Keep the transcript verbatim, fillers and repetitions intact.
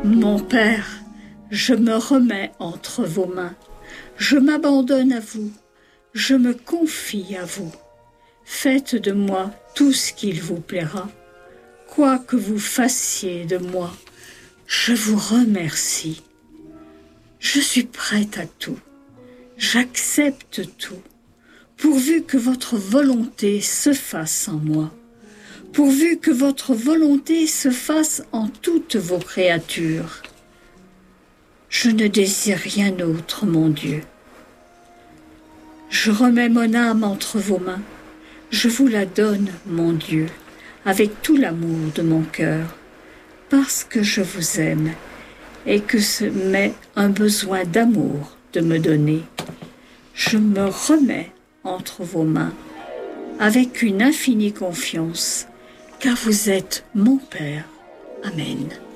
Mon Père, je me remets entre vos mains, je m'abandonne à vous, je me confie à vous. Faites de moi tout ce qu'il vous plaira. Quoi que vous fassiez de moi, je vous remercie. Je suis prête à tout, j'accepte tout, pourvu que votre volonté se fasse en moi, pourvu que votre volonté se fasse en toutes vos créatures. Je ne désire rien d'autre, mon Dieu. Je remets mon âme entre vos mains, je vous la donne, mon Dieu, avec tout l'amour de mon cœur, parce que je vous aime et que ce m'est un besoin d'amour de me donner. Je me remets entre vos mains avec une infinie confiance, car vous êtes mon Père. Amen.